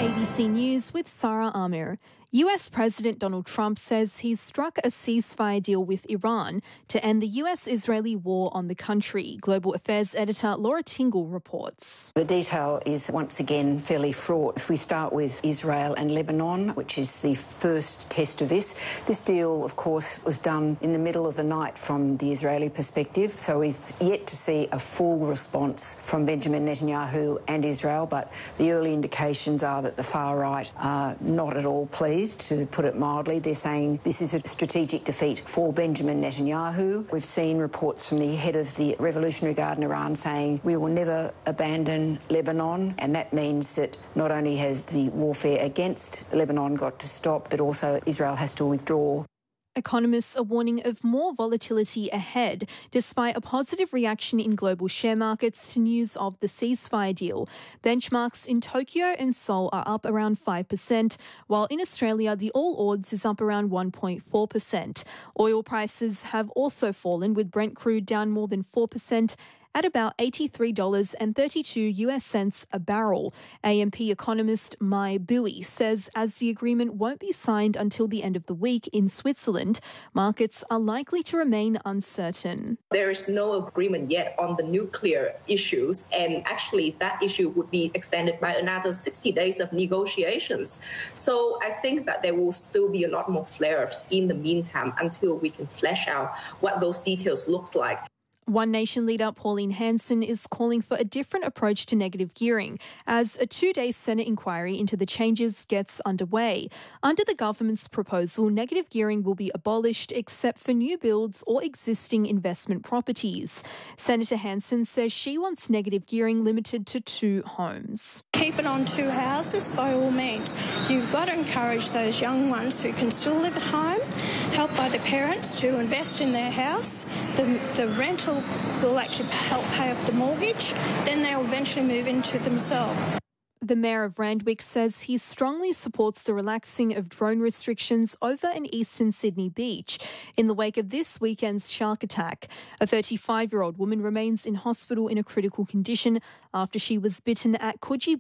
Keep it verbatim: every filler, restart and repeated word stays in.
A B C News with Sarah Amir. U S President Donald Trump says he's struck a ceasefire deal with Iran to end the U S-Israeli war on the country. Global Affairs editor Laura Tingle reports. The detail is once again fairly fraught. If we start with Israel and Lebanon, which is the first test of this, this deal, of course, was done in the middle of the night from the Israeli perspective, so we've yet to see a full response from Benjamin Netanyahu and Israel, but the early indications are that the far right are not at all pleased. To put it mildly, they're saying this is a strategic defeat for Benjamin Netanyahu. We've seen reports from the head of the Revolutionary Guard in Iran saying we will never abandon Lebanon, and that means that not only has the warfare against Lebanon got to stop, but also Israel has to withdraw. Economists are warning of more volatility ahead, despite a positive reaction in global share markets to news of the ceasefire deal. Benchmarks in Tokyo and Seoul are up around five percent, while in Australia the All Ords is up around one point four percent. Oil prices have also fallen, with Brent crude down more than four percent at about eighty-three dollars and thirty-two US cents a barrel. A M P economist Mai Bui says as the agreement won't be signed until the end of the week in Switzerland, markets are likely to remain uncertain. There is no agreement yet on the nuclear issues, and actually that issue would be extended by another sixty days of negotiations. So I think that there will still be a lot more flares in the meantime until we can flesh out what those details look like. One Nation leader Pauline Hanson is calling for a different approach to negative gearing as a two-day Senate inquiry into the changes gets underway. Under the government's proposal, negative gearing will be abolished except for new builds or existing investment properties. Senator Hanson says she wants negative gearing limited to two homes. Keep it on two houses by all means. You've got to encourage those young ones who can still live at home, helped by the parents, to invest in their house. The, the rental will actually help pay off the mortgage, then they'll eventually move into themselves. The Mayor of Randwick says he strongly supports the relaxing of drone restrictions over an eastern Sydney beach in the wake of this weekend's shark attack. A thirty-five-year-old woman remains in hospital in a critical condition after she was bitten at Coogee